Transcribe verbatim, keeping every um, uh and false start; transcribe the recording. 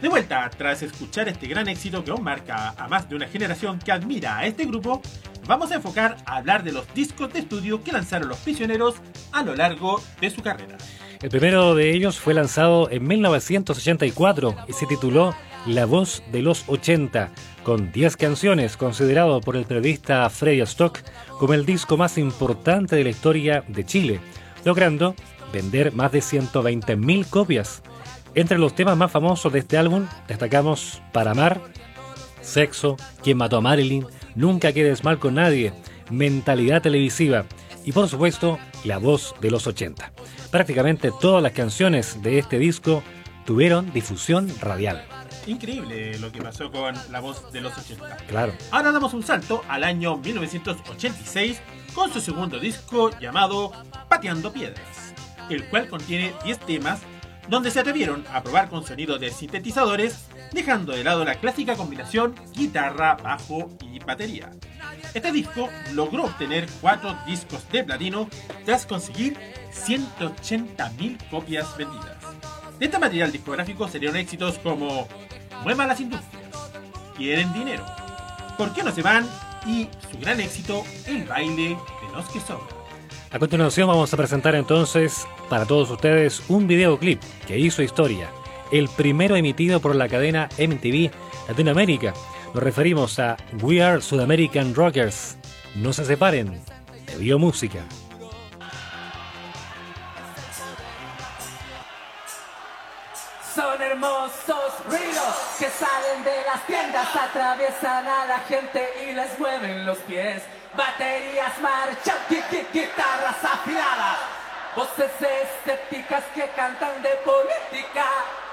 De vuelta, tras escuchar este gran éxito que aún marca a más de una generación que admira a este grupo, vamos a enfocar a hablar de los discos de estudio que lanzaron Los Prisioneros a lo largo de su carrera. El primero de ellos fue lanzado en mil novecientos ochenta y cuatro y se tituló La Voz de los ochenta, con diez canciones, considerado por el periodista Freddy Stock como el disco más importante de la historia de Chile, logrando vender más de ciento veinte mil copias. Entre los temas más famosos de este álbum destacamos Para Amar, Sexo, Quién Mató a Marilyn, Nunca Quedes Mal con Nadie, Mentalidad Televisiva y por supuesto La Voz de los ochenta. Prácticamente todas las canciones de este disco tuvieron difusión radial. Increíble lo que pasó con La Voz de los ochenta. Claro. Ahora damos un salto al año mil novecientos ochenta y seis con su segundo disco llamado Pateando Piedras, el cual contiene diez temas donde se atrevieron a probar con sonido de sintetizadores, dejando de lado la clásica combinación guitarra, bajo y batería. Este disco logró obtener cuatro discos de platino tras conseguir ciento ochenta mil copias vendidas. De este material discográfico salieron éxitos como Muevan las Industrias, Quieren Dinero, ¿Por qué no se van? Y su gran éxito, El Baile de los que Sobran. A continuación vamos a presentar entonces para todos ustedes un videoclip que hizo historia, el primero emitido por la cadena M T V Latinoamérica. Nos referimos a We Are Sudamerican Rockers. No se separen de Biomúsica. Son hermosos ruidos que salen de las tiendas, atraviesan a la gente y les mueven los pies. Baterías marchan, guitarras afiladas, voces escépticas que cantan de política.